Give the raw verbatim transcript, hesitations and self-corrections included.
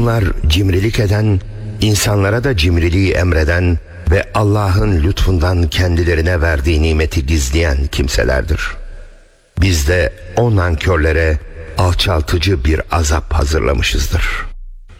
Bunlar cimrilik eden, insanlara da cimriliği emreden ve Allah'ın lütfundan kendilerine verdiği nimeti gizleyen kimselerdir. Biz de o nankörlere alçaltıcı bir azap hazırlamışızdır.